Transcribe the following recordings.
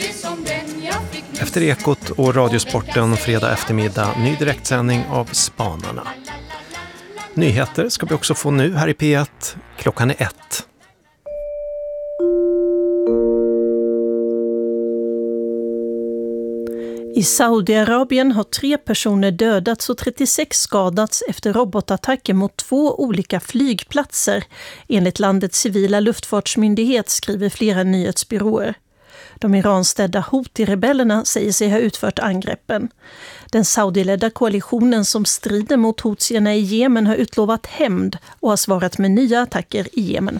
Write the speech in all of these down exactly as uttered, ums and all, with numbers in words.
Efter Ekot och Radiosporten fredag eftermiddag, ny direktsändning av Spanarna. Nyheter ska vi också få nu här i P ett. Klockan är ett. I Saudiarabien har tre personer dödats och trettiosex skadats efter robotattacker mot två olika flygplatser, enligt landets civila luftfartsmyndighet, skriver flera nyhetsbyråer. De iranstädda Houthi-rebellerna säger sig ha utfört angreppen. Den saudiledda koalitionen som strider mot houthierna i Jemen har utlovat hämnd och har svarat med nya attacker i Jemen.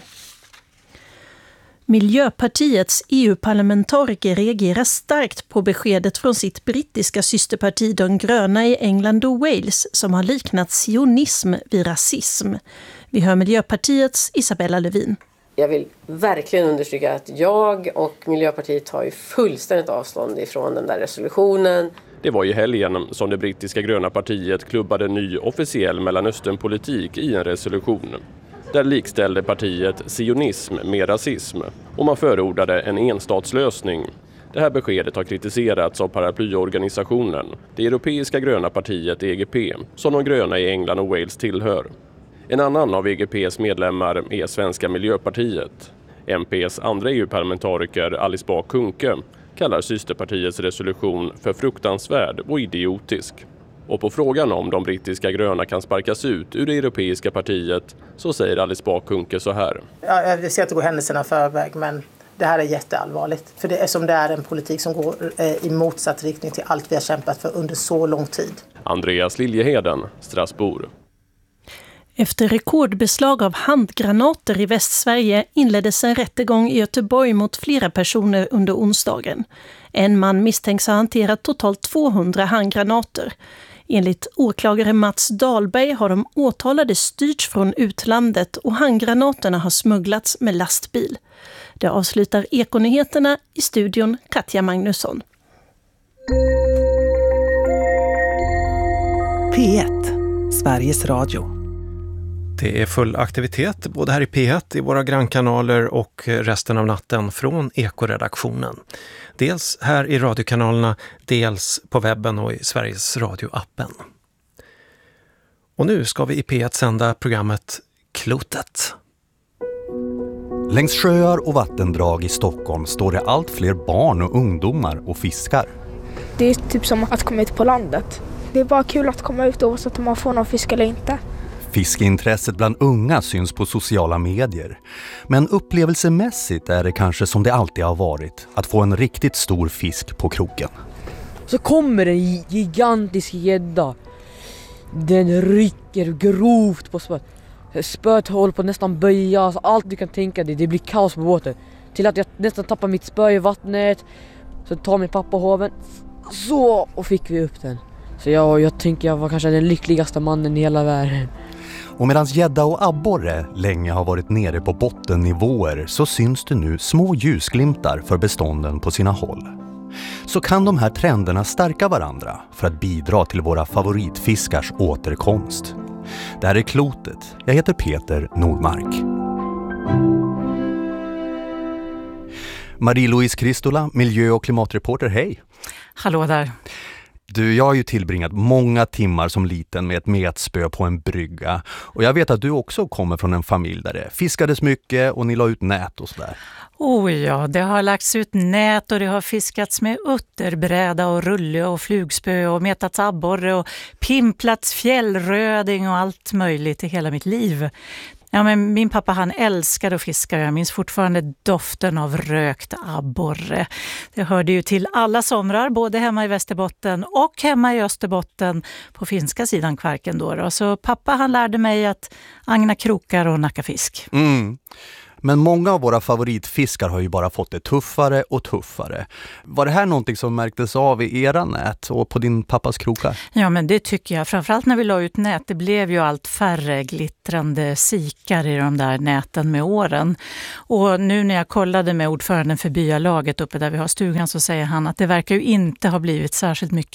Miljöpartiets E U-parlamentariker reagerar starkt på beskedet från sitt brittiska systerparti De gröna i England och Wales som har liknat sionism vid rasism. Vi hör Miljöpartiets Isabella Lövin. Jag vill verkligen understryka att jag och Miljöpartiet tar ju fullständigt avstånd ifrån den där resolutionen. Det var i helgen som det brittiska gröna partiet klubbade ny officiell Mellanösternpolitik i en resolution. Där likställde partiet sionism med rasism och man förordade en enstatslösning. Det här beskedet har kritiserats av paraplyorganisationen, det europeiska gröna partiet E G P, som de gröna i England och Wales tillhör. En annan av E G P:s medlemmar är Svenska Miljöpartiet. M P:s andra E U-parlamentariker Alice Bah Kuhnke kallar systerpartiets resolution för fruktansvärd och idiotisk. Och på frågan om de brittiska gröna kan sparkas ut ur det europeiska partiet så säger Alice Bah Kuhnke så här. Ja, jag ser att det går händelserna förväg, men det här är jätteallvarligt. För det är som det är en politik som går i motsatt riktning till allt vi har kämpat för under så lång tid. Andreas Liljeheden, Strasbourg. Efter rekordbeslag av handgranater i Västsverige inleddes en rättegång i Göteborg mot flera personer under onsdagen. En man misstänks ha hanterat totalt tvåhundra handgranater. Enligt åklagare Mats Dahlberg har de åtalade styrts från utlandet och handgranaterna har smugglats med lastbil. Det avslutar Ekonyheterna, i studion Katja Magnusson. P ett, Sveriges Radio. Det är full aktivitet både här i P ett, i våra grannkanaler och resten av natten från Ekoredaktionen. Dels här i radiokanalerna, dels på webben och i Sveriges Radio-appen. Och nu ska vi i P ett sända programmet Klotet. Längs sjöar och vattendrag i Stockholm står det allt fler barn och ungdomar och fiskar. Det är typ som att komma ut på landet. Det är bara kul att komma ut oavsett om man får någon fisk eller inte. Fiskeintresset bland unga syns på sociala medier. Men upplevelsemässigt är det kanske som det alltid har varit, att få en riktigt stor fisk på kroken. Så kommer en gigantisk gädda. Den rycker grovt på spöet. Spöet håller på att nästan böjas. Allt du kan tänka dig, det blir kaos på båten. Till att jag nästan tappar mitt spö i vattnet. Så tar min pappa hoven. Så, och fick vi upp den. Så jag, jag tänker jag var kanske den lyckligaste mannen i hela världen. Och medan gädda och abborre länge har varit nere på bottennivåer så syns det nu små ljusglimtar för bestånden på sina håll. Så kan de här trenderna stärka varandra för att bidra till våra favoritfiskars återkomst. Det här är Klotet. Jag heter Peter Nordmark. Marie-Louise Kristola, miljö- och klimatreporter, hej! Hallå där! Du, jag har ju tillbringat många timmar som liten med ett metspö på en brygga. Och jag vet att du också kommer från en familj där det fiskades mycket och ni la ut nät och sådär. Oh ja, det har lagts ut nät och det har fiskats med utterbräda och rulle och flugspö och metats abborre och pimplats fjällröding och allt möjligt i hela mitt liv. Ja, men min pappa han älskade att fiska. Jag minns fortfarande doften av rökt abborre. Det hörde ju till alla somrar, både hemma i Västerbotten och hemma i Österbotten på finska sidan Kvarken då. då. Så pappa han lärde mig att agna krokar och nacka fisk. Mm. Men många av våra favoritfiskar har ju bara fått det tuffare och tuffare. Var det här någonting som märktes av i era nät och på din pappas krokar? Ja, men det tycker jag. Framförallt när vi la ut nät. Det blev ju allt färre glittrande sikar i de där näten med åren. Och nu när jag kollade med ordföranden för byalaget uppe där vi har stugan så säger han att det verkar ju inte ha blivit särskilt mycket bättre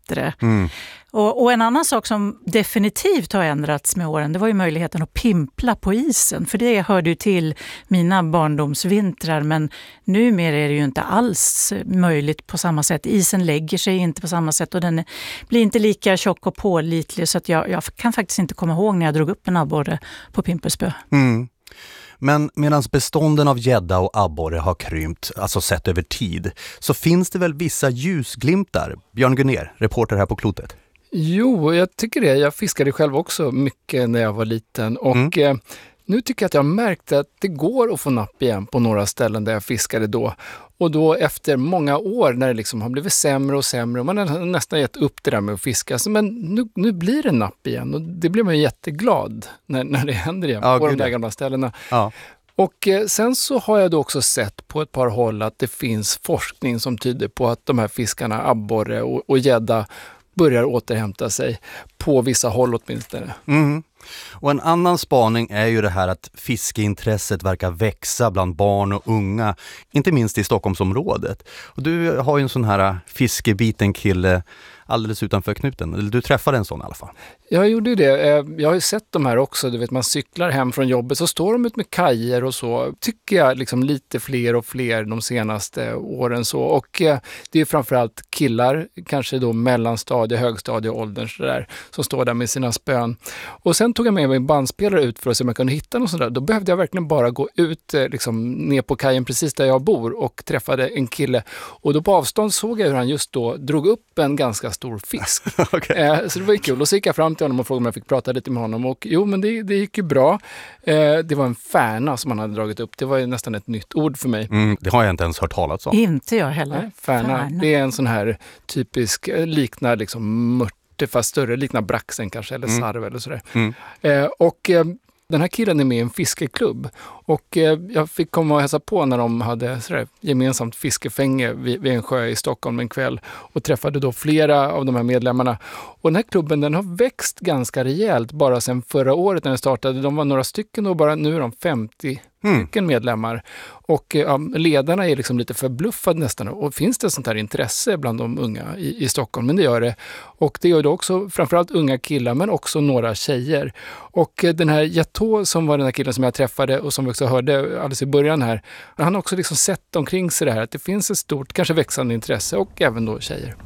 bättre. Mm. Och, och en annan sak som definitivt har ändrats med åren, det var ju möjligheten att pimpla på isen. För det hörde ju till mina barndomsvintrar, men numera är det ju inte alls möjligt på samma sätt. Isen lägger sig inte på samma sätt och den är, blir inte lika tjock och pålitlig, så att jag, jag kan faktiskt inte komma ihåg när jag drog upp en abborre på pimpelspö. Mm. Men medan bestånden av gädda och abborre har krympt, alltså sett över tid, så finns det väl vissa ljusglimtar? Björn Gunnér, reporter här på Klotet. Jo, jag tycker det. Jag fiskade själv också mycket när jag var liten och mm. eh, nu tycker jag att jag märkte att det går att få napp igen på några ställen där jag fiskade då. Och då efter många år när det liksom har blivit sämre och sämre och man har nästan gett upp det där med att fiska. Så, men nu, nu blir det napp igen och det blir man jätteglad när, när det händer igen ja, på de där gamla ställena. Ja. Och eh, sen så har jag då också sett på ett par håll att det finns forskning som tyder på att de här fiskarna, abborre och, och gädda, börjar återhämta sig på vissa håll åtminstone. Mm. Och en annan spaning är ju det här att fiskeintresset verkar växa bland barn och unga, inte minst i Stockholmsområdet. Och du har ju en sån här fiskebiten kille alldeles utanför knuten. Eller du träffade en sån i alla fall. Jag gjorde ju det. Jag har ju sett de här också. Du vet, man cyklar hem från jobbet så står de ut med kajer och så. Tycker jag liksom lite fler och fler de senaste åren så. Och det är framförallt killar, kanske då mellanstadie, högstadie och åldern så där, som står där med sina spön. Och sen tog jag med mig en bandspelare ut för att se om jag kunde hitta något sånt där. Då behövde jag verkligen bara gå ut liksom, ner på kajen precis där jag bor och träffade en kille. Och då på avstånd såg jag hur han just då drog upp en ganska stor fisk. Okay. Eh, så det var ju kul. Och så gick jag fram till honom och frågade om jag fick prata lite med honom. Och jo, men det, det gick ju bra. Eh, det var en färna som han hade dragit upp. Det var ju nästan ett nytt ord för mig. Mm, det har jag inte ens hört talas om. Inte jag heller. Nej, färna. färna. Det är en sån här typisk, liknar liksom mörte fast större, liknar braxen kanske, eller mm. sarv eller sådär. Mm. Eh, och eh, den här killen är med i en fiskeklubb och eh, jag fick komma och hälsa på när de hade sådär, gemensamt fiskefänge vid, vid en sjö i Stockholm en kväll och träffade då flera av de här medlemmarna. Och den här klubben den har växt ganska rejält bara sedan förra året när den startade. De var några stycken och bara nu är de femtio mm. stycken medlemmar. Och ja, ledarna är liksom lite förbluffade nästan. Och finns det sånt här intresse bland de unga i, i Stockholm? Men det gör det. Och det gör det också framförallt unga killar men också några tjejer. Och den här Jatå som var den här killen som jag träffade och som vi också hörde alldeles i början här. Han har också liksom sett omkring sig det här att det finns ett stort, kanske växande intresse och även då tjejer.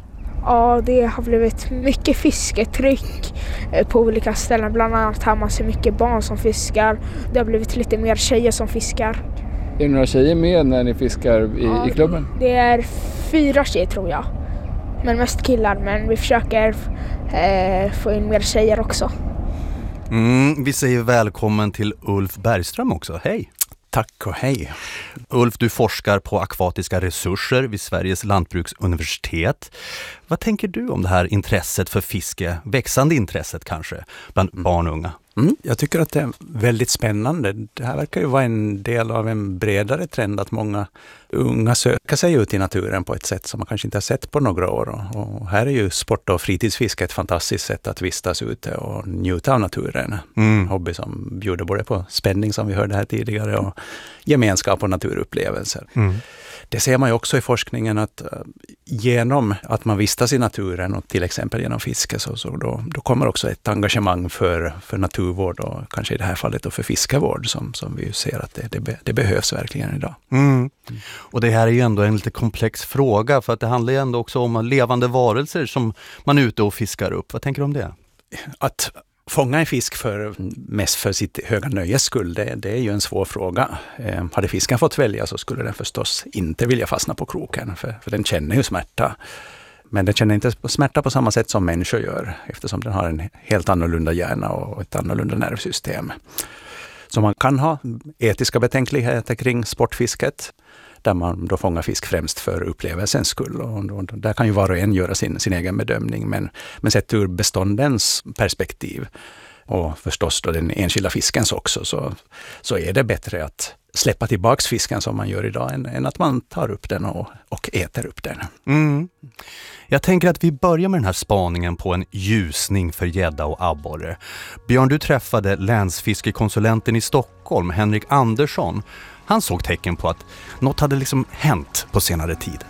Ja, det har blivit mycket fisketryck på olika ställen. Bland annat har man ser mycket barn som fiskar. Det har blivit lite mer tjejer som fiskar. Är det några tjejer med när ni fiskar i, ja, i klubben? Det är fyra tjejer tror jag. Men mest killar. Men vi försöker eh, få in mer tjejer också. Mm, vi säger välkommen till Ulf Bergström också. Hej! Tack och hej. Ulf, du forskar på akvatiska resurser vid Sveriges lantbruksuniversitet. Vad tänker du om det här intresset för fiske, växande intresset kanske, bland mm. barn och unga? Mm, jag tycker att det är väldigt spännande. Det här verkar ju vara en del av en bredare trend att många unga söker sig ut i naturen på ett sätt som man kanske inte har sett på några år. Och här är ju sport- och fritidsfiske ett fantastiskt sätt att vistas ute och njuta av naturen. Mm. En hobby som bjuder både på spänning som vi hörde här tidigare och gemenskap och naturupplevelser. Mm. Det ser man ju också i forskningen att genom att man vistas i naturen och till exempel genom fiske så, så då, då kommer också ett engagemang för, för naturvård och kanske i det här fallet då för fiskevård som, som vi ju ser att det, det, det behövs verkligen idag. Mm. Och det här är ju ändå en lite komplex fråga för att det handlar ju ändå också om levande varelser som man är ute och fiskar upp. Vad tänker du om det? Att fånga en fisk för, mest för sitt höga nöjes skull, det, det är ju en svår fråga. Eh, hade fisken fått välja så skulle den förstås inte vilja fastna på kroken, för, för den känner ju smärta. Men den känner inte smärta på samma sätt som människor gör, eftersom den har en helt annorlunda hjärna och ett annorlunda nervsystem. Så man kan ha etiska betänkligheter kring sportfisket, där man då fångar fisk främst för upplevelsens skull. Och då, där kan ju var och en göra sin, sin egen bedömning. Men, men sett ur beståndens perspektiv och förstås då den enskilda fiskens också så, så är det bättre att släppa tillbaks fisken som man gör idag än, än att man tar upp den och, och äter upp den. Mm. Jag tänker att vi börjar med den här spaningen på en ljusning för gädda och abborre. Björn, du träffade länsfiskekonsulenten i Stockholm, Henrik Andersson. Han såg tecken på att något hade liksom hänt på senare tid.